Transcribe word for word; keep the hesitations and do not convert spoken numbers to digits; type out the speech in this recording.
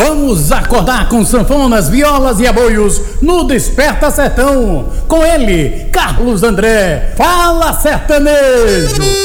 Vamos acordar com sanfonas, violas e aboios no Desperta Sertão. Com ele, Carlos André. Fala, sertanejo!